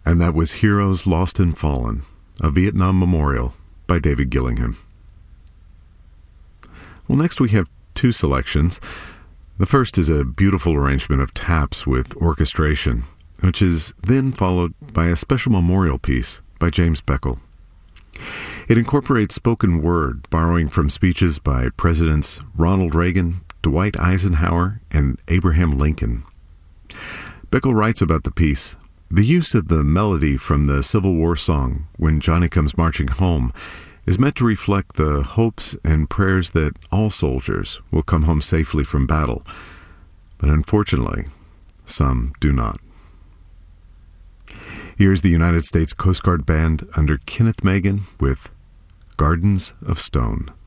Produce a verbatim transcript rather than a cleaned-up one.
And that was Heroes Lost and Fallen, a Vietnam memorial by David Gillingham. Well, next we have two selections. The first is a beautiful arrangement of taps with orchestration, which is then followed by a special memorial piece by James Beckle. It incorporates spoken word, borrowing from speeches by Presidents Ronald Reagan, Dwight Eisenhower, and Abraham Lincoln. Beckle writes about the piece, "The use of the melody from the Civil War song, When Johnny Comes Marching Home, is meant to reflect the hopes and prayers that all soldiers will come home safely from battle. But unfortunately, some do not." Here's the United States Coast Guard Band under Kenneth Magan with Gardens of Stone.